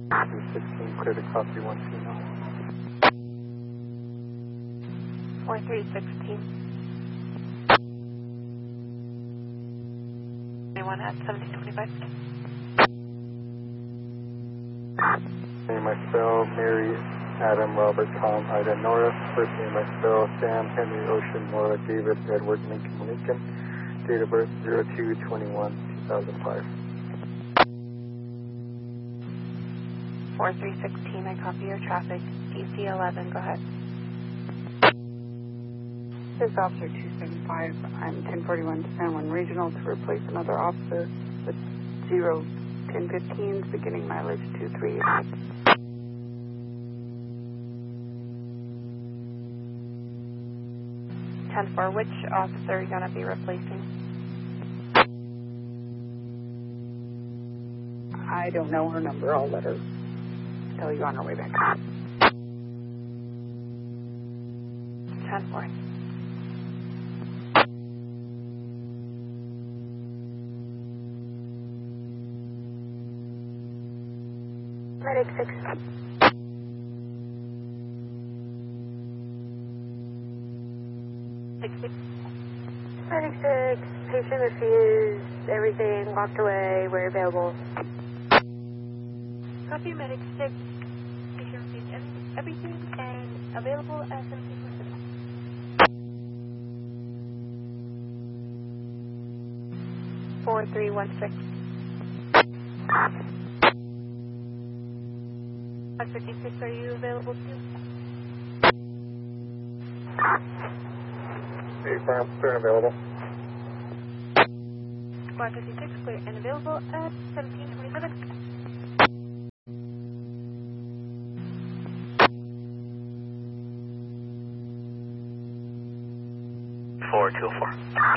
316, clear to copy 129. 4316. Anyone at 1725? Name myself, Mary, Adam, Robert, Tom, Ida, Nora. First name myself, Sam, Henry, Ocean, Nora, David, Edward, Lincoln. Date of birth 02/21/2005. 4316, I copy your traffic. DC 11, go ahead. This is Officer 275. I'm 1041 San Juan Regional to replace another officer with 01015s, beginning mileage 23. 10-4, which officer are you going to be replacing? I don't know her number. I'll let her tell you on her way back. 10-4. Medic 6. Medic 6, patient refused, everything, walked away, we're available. Copy Medic 6, patient refused everything and available at 1727. 4316. 556, are you available too? Hey, Farm, clear and available. 556, clear and available at 1727. 4204.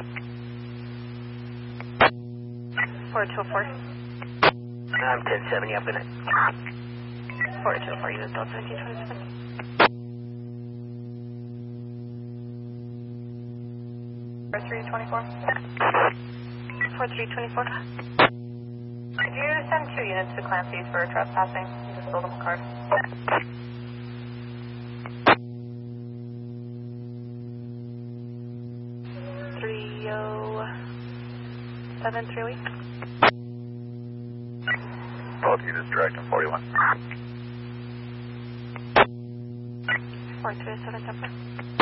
4204. I'm 1070, I'm gonna. 4204, unit 1727. 4324. 4324. Could you send 2 units to Clancy's for trespassing? Just build them a card. 3073. Both units direct on 41. 427 Temper.